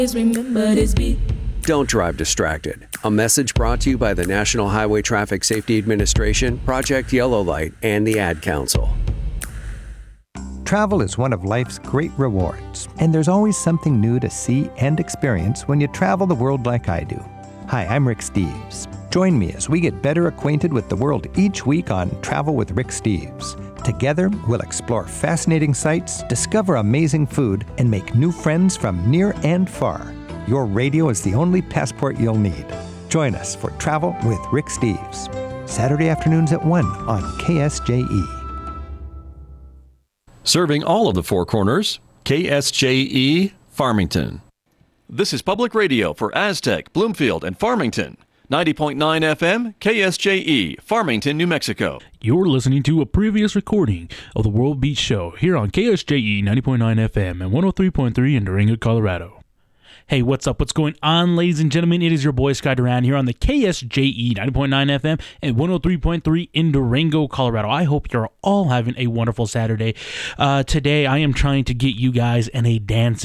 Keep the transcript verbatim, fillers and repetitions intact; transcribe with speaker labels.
Speaker 1: remember this beat.
Speaker 2: Don't drive distracted. A message brought to you by the National Highway Traffic Safety Administration, Project Yellow Light, and the Ad Council.
Speaker 3: Travel is one of life's great rewards, and there's always something new to see and experience when you travel the world like I do. Hi, I'm Rick Steves. Join me as we get better acquainted with the world each week on Travel with Rick Steves. Together, we'll explore fascinating sights, discover amazing food, and make new friends from near and far. Your radio is the only passport you'll need. Join us for Travel with Rick Steves, Saturday afternoons at one on K S J E.
Speaker 4: Serving all of the Four Corners, K S J E, Farmington. This is Public Radio for Aztec, Bloomfield, and Farmington. ninety point nine F M, K S J E, Farmington, New Mexico.
Speaker 5: You're listening to a previous recording of the World Beach Show here on K S J E ninety point nine F M and one oh three point three in Durango, Colorado. Hey, what's up? What's going on, ladies and gentlemen? It is your boy, Sky Duran, here on the K S J E ninety point nine F M and one oh three point three in Durango, Colorado. I hope you're all having a wonderful Saturday. Uh, today, I am trying to get you guys in a dancing